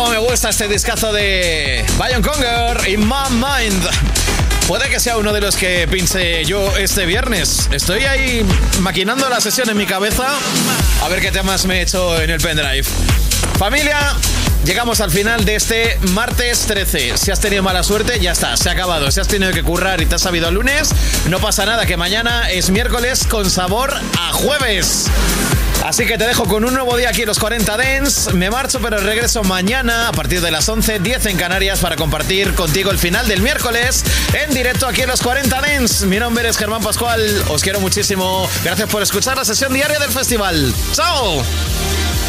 Cómo me gusta este discazo de Lion Conger y My Mind. Puede que sea uno de los que pinche yo este viernes. Estoy ahí maquinando la sesión en mi cabeza a ver qué temas me he hecho en el pendrive. Familia, llegamos al final de este martes 13. Si has tenido mala suerte, ya está, se ha acabado. Si has tenido que currar y te has sabido el lunes, no pasa nada, que mañana es miércoles con sabor a jueves. Así que te dejo con un nuevo día aquí en los 40 Dance. Me marcho, pero regreso mañana a partir de las 11:10 en Canarias para compartir contigo el final del miércoles en directo aquí en los 40 Dance. Mi nombre es Germán Pascual. Os quiero muchísimo. Gracias por escuchar la sesión diaria del festival. ¡Chao!